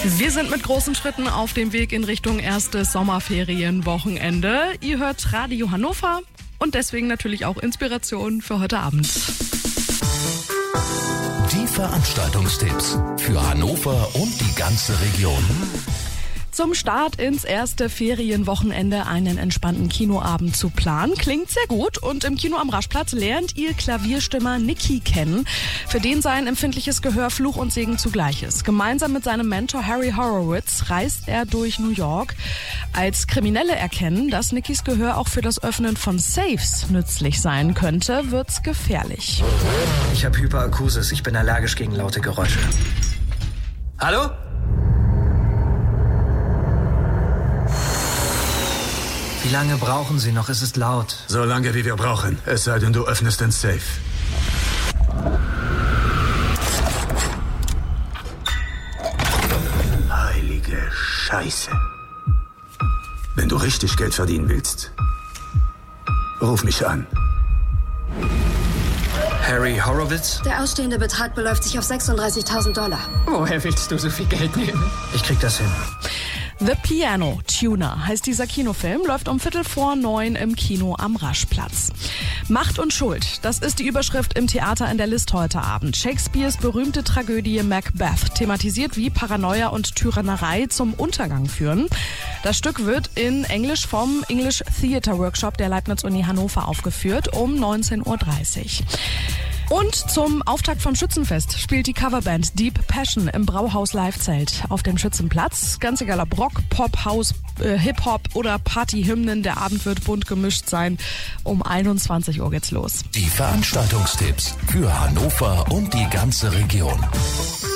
Wir sind mit großen Schritten auf dem Weg in Richtung erstes Sommerferienwochenende. Ihr hört Radio Hannover und deswegen natürlich auch Inspiration für heute Abend. Die Veranstaltungstipps für Hannover und die ganze Region. Zum Start ins erste Ferienwochenende einen entspannten Kinoabend zu planen. Klingt sehr gut und im Kino am Raschplatz lernt ihr Klavierstimmer Nicky kennen, für den sein empfindliches Gehör Fluch und Segen zugleich ist. Gemeinsam mit seinem Mentor Harry Horowitz reist er durch New York. Als Kriminelle erkennen, dass Nickys Gehör auch für das Öffnen von Safes nützlich sein könnte, wird's gefährlich. Ich habe Hyperakusis, ich bin allergisch gegen laute Geräusche. Hallo? Wie lange brauchen Sie noch? Es ist laut. So lange, wie wir brauchen. Es sei denn, du öffnest den Safe. Heilige Scheiße. Wenn du richtig Geld verdienen willst, ruf mich an. Harry Horowitz? Der ausstehende Betrag beläuft sich auf $36.000. Woher willst du so viel Geld nehmen? Ich krieg das hin. The Piano Tuner heißt dieser Kinofilm, läuft um 8:45 im Kino am Raschplatz. Macht und Schuld, das ist die Überschrift im Theater in der List heute Abend. Shakespeares berühmte Tragödie Macbeth thematisiert, wie Paranoia und Tyrannerei zum Untergang führen. Das Stück wird in Englisch vom English Theatre Workshop der Leibniz-Uni Hannover aufgeführt um 19:30 Uhr. Und zum Auftakt vom Schützenfest spielt die Coverband Deep Passion im Brauhaus Live-Zelt auf dem Schützenplatz. Ganz egal ob Rock, Pop, House, Hip-Hop oder Partyhymnen, der Abend wird bunt gemischt sein. Um 21 Uhr geht's los. Die Veranstaltungstipps für Hannover und die ganze Region.